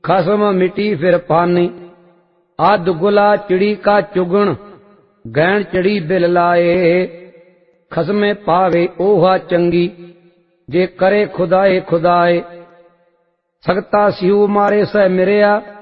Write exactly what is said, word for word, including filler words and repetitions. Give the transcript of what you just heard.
खसम मिटी फिर पानी। आद गुला चिड़ी का चुगण, गैण चिड़ी बिल लाए। खसमे पावे ओहा चंगी, जे करे खुदाए खुदाए। सगता सिऊ मारे सह मिरिया,